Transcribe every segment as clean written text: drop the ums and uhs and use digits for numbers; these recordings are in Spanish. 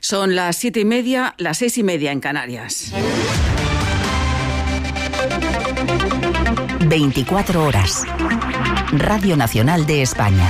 Son las 7:30, las 6:30 en Canarias. 24 horas. Radio Nacional de España.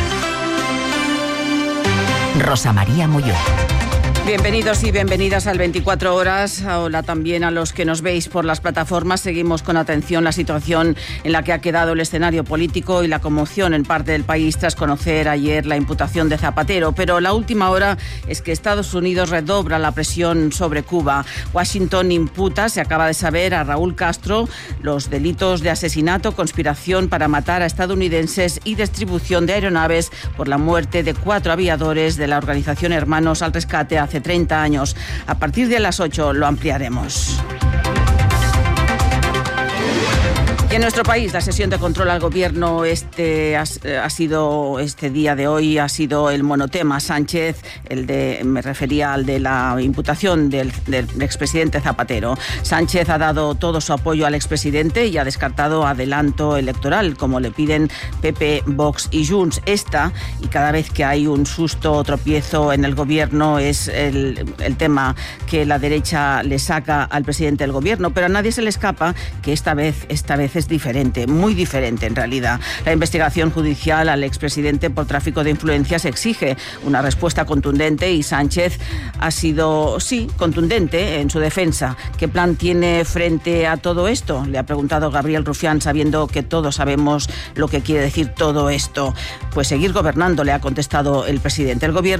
Rosa María Molló. Bienvenidos y bienvenidas al 24 horas. Hola también a los que nos veis por las plataformas. Seguimos con atención la situación en la que ha quedado el escenario político y la conmoción en parte del país tras conocer ayer la imputación de Zapatero. Pero la última hora es que Estados Unidos redobla la presión sobre Cuba. Washington imputa, se acaba de saber, a Raúl Castro los delitos de asesinato, conspiración para matar a estadounidenses y distribución de aeronaves por la muerte de 4 aviadores de la organización Hermanos al Rescate hace 30 años. A partir de las 8 lo ampliaremos. Y en nuestro país, la sesión de control al gobierno este día de hoy ha sido el monotema Sánchez, me refería al de la imputación del expresidente Zapatero. Sánchez ha dado todo su apoyo al expresidente y ha descartado adelanto electoral, como le piden PP, Vox y Junts. Y cada vez que hay un susto o tropiezo en el gobierno, es el tema que la derecha le saca al presidente del gobierno. Pero a nadie se le escapa que esta vez es diferente, muy diferente en realidad. La investigación judicial al expresidente por tráfico de influencias exige una respuesta contundente y Sánchez ha sido, contundente en su defensa. ¿Qué plan tiene frente a todo esto? Le ha preguntado Gabriel Rufián, sabiendo que todos sabemos lo que quiere decir todo esto. Pues seguir gobernando, le ha contestado el presidente. El gobierno